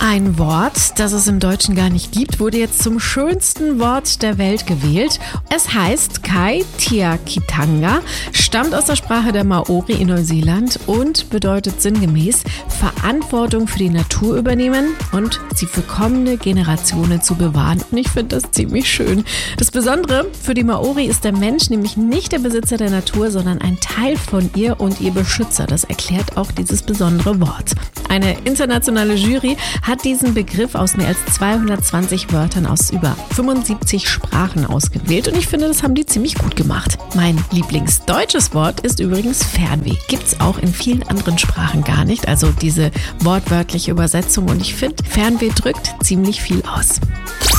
Ein Wort, das es im Deutschen gar nicht gibt, wurde jetzt zum schönsten Wort der Welt gewählt. Es heißt Kaitiakitanga, stammt aus der Sprache der Maori in Neuseeland und bedeutet sinngemäß Verantwortung für die Natur übernehmen und sie für kommende Generationen zu bewahren. Und ich finde das ziemlich schön. Das Besondere für die Maori ist der Mensch nämlich nicht der Besitzer der Natur, sondern ein Teil von ihr und ihr Beschützer. Das erklärt auch dieses besondere Wort. Eine internationale Jury hat diesen Begriff aus mehr als 220 Wörtern aus über 75 Sprachen ausgewählt und ich finde, das haben die ziemlich gut gemacht. Mein Lieblingsdeutsches Wort ist übrigens Fernweh. Gibt's auch in vielen anderen Sprachen gar nicht, also diese wortwörtliche Übersetzung und ich finde, Fernweh drückt ziemlich viel aus.